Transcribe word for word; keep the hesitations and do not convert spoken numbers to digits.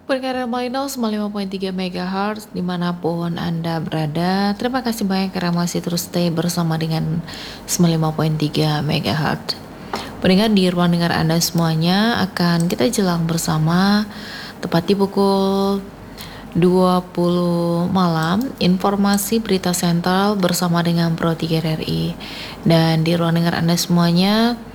Pendengar Malino sembilan puluh lima koma tiga megahertz dimanapun Anda berada. Terima kasih banyak karena masih terus stay bersama dengan sembilan puluh lima koma tiga megahertz. Pendengar di ruang dengar Anda semuanya akan kita jelang bersama tepat di pukul dua puluh malam informasi berita sentral bersama dengan Pro tiga R I. Dan di ruang dengar Anda semuanya